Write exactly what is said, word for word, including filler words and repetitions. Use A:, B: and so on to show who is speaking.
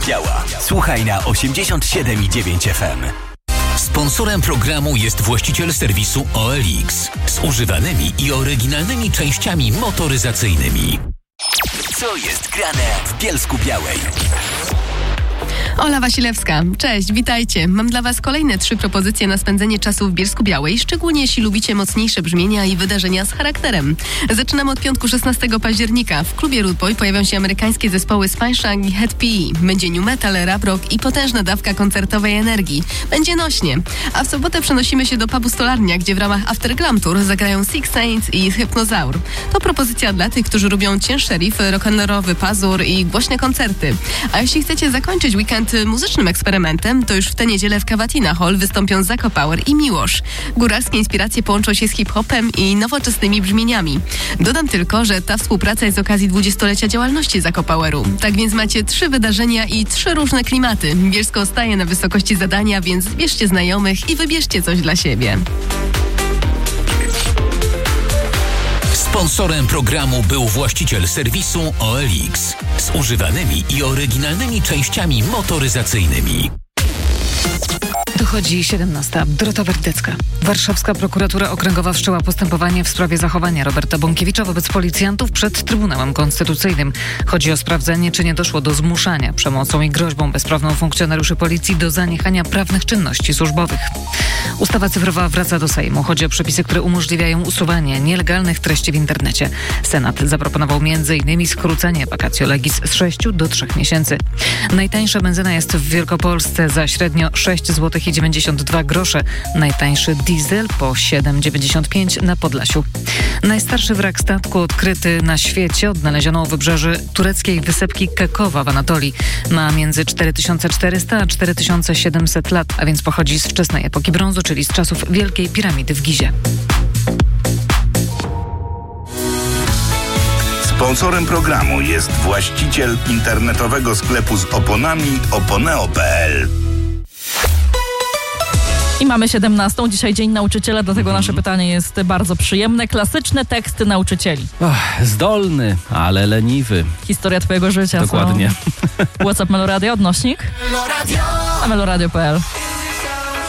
A: Biała. Słuchaj na osiemdziesiąt siedem i dziewięć F M.
B: Sponsorem programu jest właściciel serwisu O L X z używanymi i oryginalnymi częściami motoryzacyjnymi.
A: Co jest grane w Bielsku-Białej?
C: Ola Wasilewska. Cześć, witajcie. Mam dla Was kolejne trzy propozycje na spędzenie czasu w Bielsku-Białej, szczególnie jeśli lubicie mocniejsze brzmienia i wydarzenia z charakterem. Zaczynamy od piątku szesnastego października. W klubie Root Boy pojawią się amerykańskie zespoły Spineshang i Head P E. Będzie new metal, rap rock i potężna dawka koncertowej energii. Będzie nośnie. A w sobotę przenosimy się do pubu Stolarnia, gdzie w ramach After Glam Tour zagrają Six Saints i Hypnozaur. To propozycja dla tych, którzy lubią cięższe riffy, rock'n'rollowy pazur i głośne koncerty. A jeśli chcecie zakończyć weekend muzycznym eksperymentem, to już w tę niedzielę w Cavatina Hall wystąpią Zako Power i Miłosz. Góralskie inspiracje połączą się z hip-hopem i nowoczesnymi brzmieniami. Dodam tylko, że ta współpraca jest z okazji dwudziestolecia działalności Zako Poweru. Tak więc macie trzy wydarzenia i trzy różne klimaty. Bielsko staje na wysokości zadania, więc bierzcie znajomych i wybierzcie coś dla siebie.
B: Sponsorem programu był właściciel serwisu O L X z używanymi i oryginalnymi częściami motoryzacyjnymi.
D: Dochodzi siedemnasta. Dorota Werdecka. Warszawska prokuratura okręgowa wszczęła postępowanie w sprawie zachowania Roberta Bąkiewicza wobec policjantów przed Trybunałem Konstytucyjnym. Chodzi o sprawdzenie, czy nie doszło do zmuszania przemocą i groźbą bezprawną funkcjonariuszy policji do zaniechania prawnych czynności służbowych. Ustawa cyfrowa wraca do Sejmu. Chodzi o przepisy, które umożliwiają usuwanie nielegalnych treści w internecie. Senat zaproponował między innymi skrócenie vacatio legis z sześciu do trzech miesięcy. Najtańsza benzyna jest w Wielkopolsce za średnio sześć złotych i dziewięćdziesiąt dwa grosze. Najtańszy diesel po siedem dziewięćdziesiąt pięć na Podlasiu. Najstarszy wrak statku odkryty na świecie odnaleziono u wybrzeży tureckiej wysepki Kekowa w Anatolii. Ma między cztery tysiące czterysta a cztery tysiące siedemset lat, a więc pochodzi z wczesnej epoki brązu, czyli z czasów Wielkiej Piramidy w Gizie.
E: Sponsorem programu jest właściciel internetowego sklepu z oponami oponeo kropka p l.
F: I mamy siedemnastą. Dzisiaj Dzień Nauczyciela, dlatego mm. nasze pytanie jest bardzo przyjemne. Klasyczne teksty nauczycieli.
G: Och, zdolny, ale leniwy.
F: Historia twojego życia.
G: Dokładnie.
F: Co? WhatsApp Meloradio, odnośnik? Meloradio. A meloradio kropka p l.